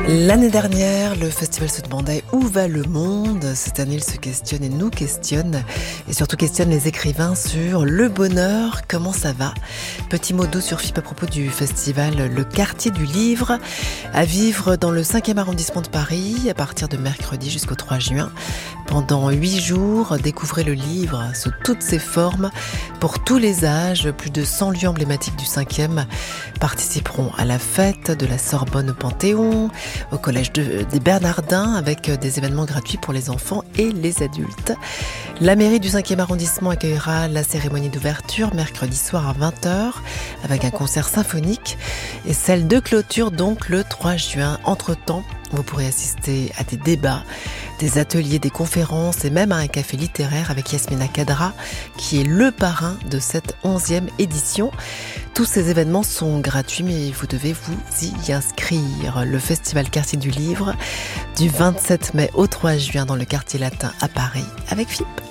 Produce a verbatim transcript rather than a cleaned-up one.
L'année dernière, le festival se demandait où va le monde. Cette année, il se questionne et nous questionne. Et surtout questionne les écrivains sur le bonheur, comment ça va. Petit mot doux sur F I P à propos du festival Le Quartier du Livre, à vivre dans le cinquième arrondissement de Paris, à partir de mercredi jusqu'au trois juin. Pendant huit jours, découvrez le livre sous toutes ses formes, pour tous les âges. Plus de cent lieux emblématiques du cinquième participeront à la fête de la Sorbonne au Panthéon, au collège de, des Bernardins, avec des événements gratuits pour les enfants et les adultes. La mairie du cinquième arrondissement accueillera la cérémonie d'ouverture mercredi soir à vingt heures avec un concert symphonique, et celle de clôture donc le trois juin. Entre-temps, vous pourrez assister à des débats, des ateliers, des conférences et même à un café littéraire avec Yasmina Kadra, qui est le parrain de cette onzième édition. Tous ces événements sont gratuits, mais vous devez vous y inscrire. Le festival Quartier du Livre, du vingt-sept mai au trois juin dans le quartier latin à Paris, avec F I P.